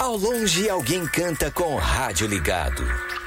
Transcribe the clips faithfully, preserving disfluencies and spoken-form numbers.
Ao longe, alguém canta com o rádio ligado.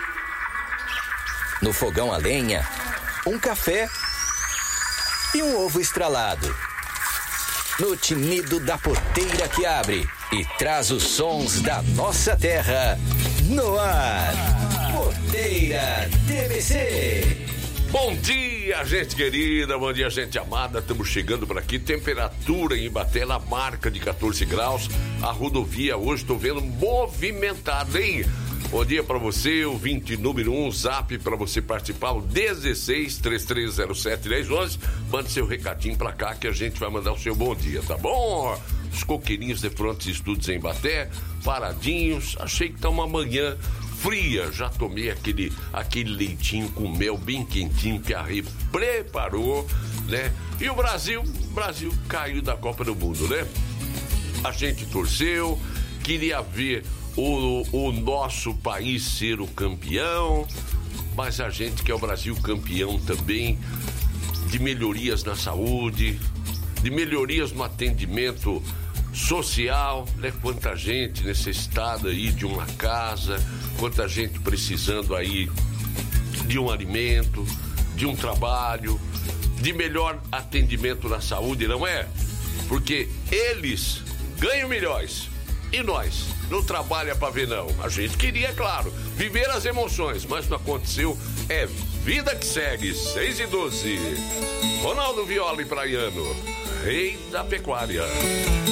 No fogão a lenha, um café e um ovo estralado. No tinido da porteira que abre e traz os sons da nossa terra. No ar, Porteira T V C. Bom dia, gente querida, bom dia, gente amada. Estamos chegando por aqui. Temperatura em Ibaté, na marca de catorze graus. A rodovia hoje estou vendo movimentada, hein? Bom dia pra você, o vinte número um, zap pra você participar, o dezesseis, três três zero sete, dez onze. Mande seu recadinho pra cá que a gente vai mandar o seu bom dia, tá bom? Os coqueirinhos de Frontes Estudos em Ibaté, paradinhos. Achei que tá uma manhã fria, já tomei aquele, aquele leitinho com mel bem quentinho que a Rê preparou, né? E o Brasil, Brasil caiu da Copa do Mundo, né? A gente torceu, queria ver O, o nosso país ser o campeão, mas a gente quer o Brasil campeão também de melhorias na saúde, de melhorias no atendimento social, né? Quanta gente necessitada aí de uma casa, quanta gente precisando aí de um alimento, de um trabalho, de melhor atendimento na saúde, não é? Porque eles ganham milhões. E nós? Não trabalha pra ver, não. A gente queria, claro, viver as emoções, mas não aconteceu. É vida que segue. seis e doze. Ronaldo Viola e Praiano, rei da pecuária.